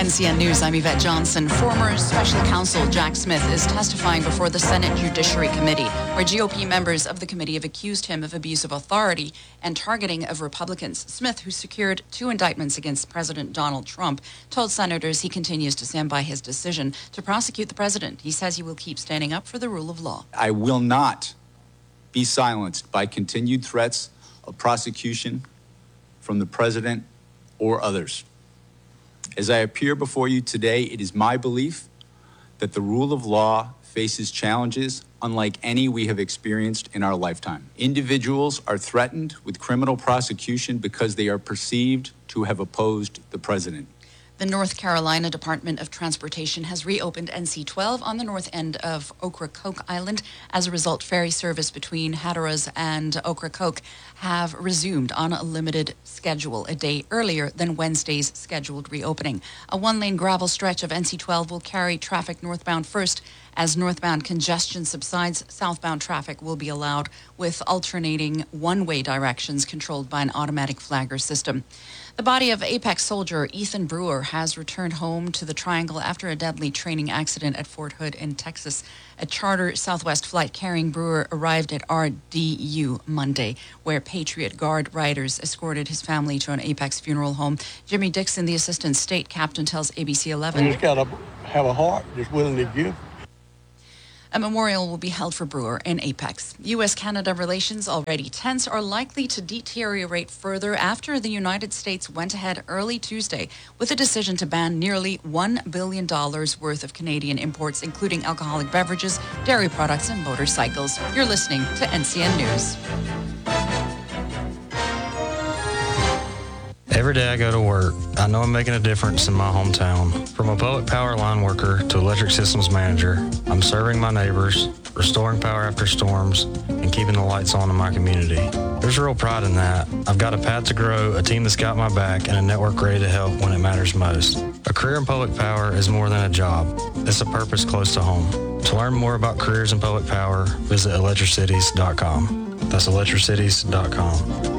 NCN News, I'm Yvette Johnson. Former special counsel Jack Smith is testifying before the Senate Judiciary Committee, where GOP members of the committee have accused him of abuse of authority and targeting of Republicans. Smith, who secured 2 indictments against President Donald Trump, told senators he continues to stand by his decision to prosecute the president. He says he will keep standing up for the rule of law. I will not be silenced by continued threats of prosecution from the president or others. As I appear before you today, it is my belief that the rule of law faces challenges unlike any we have experienced in our lifetime. Individuals are threatened with criminal prosecution because they are perceived to have opposed the president. The North Carolina Department of Transportation has reopened NC-12 on the north end of Ocracoke Island. As a result, ferry service between Hatteras and Ocracoke have resumed on a limited schedule a day earlier than Wednesday's scheduled reopening. A 1-lane gravel stretch of NC-12 will carry traffic northbound first. As northbound congestion subsides, southbound traffic will be allowed with alternating one-way directions controlled by an automatic flagger system. The body of Apex soldier Ethan Brewer has returned home to the Triangle after a deadly training accident at Fort Hood in Texas. A charter Southwest flight carrying Brewer arrived at RDU Monday, where Patriot Guard riders escorted his family to an Apex funeral home. Jimmy Dixon, the assistant state captain, tells ABC 11. You just got to have a heart, just willing to give. A memorial will be held for Brewer in Apex. U.S.-Canada relations, already tense, are likely to deteriorate further after the United States went ahead early Tuesday with a decision to ban nearly $1 billion worth of Canadian imports, including alcoholic beverages, dairy products, and motorcycles. You're listening to NCN News. Every day I go to work, I know I'm making a difference in my hometown. From a public power line worker to electric systems manager, I'm serving my neighbors, restoring power after storms, and keeping the lights on in my community. There's real pride in that. I've got a path to grow, a team that's got my back, and a network ready to help when it matters most. A career in public power is more than a job. It's a purpose close to home. To learn more about careers in public power, visit electricities.com. That's electricities.com.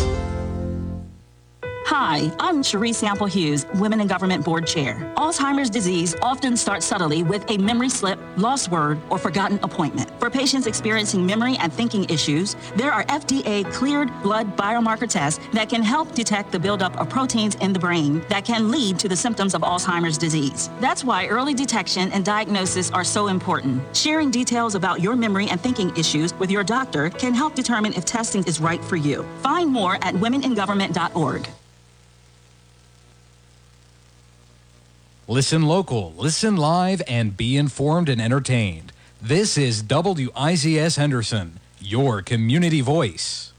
Hi, I'm Cherie Sample Hughes, Women in Government Board Chair. Alzheimer's disease often starts subtly with a memory slip, lost word, or forgotten appointment. For patients experiencing memory and thinking issues, there are FDA-cleared blood biomarker tests that can help detect the buildup of proteins in the brain that can lead to the symptoms of Alzheimer's disease. That's why early detection and diagnosis are so important. Sharing details about your memory and thinking issues with your doctor can help determine if testing is right for you. Find more at womeningovernment.org. Listen local, listen live, and be informed and entertained. This is WIZS Henderson, your community voice.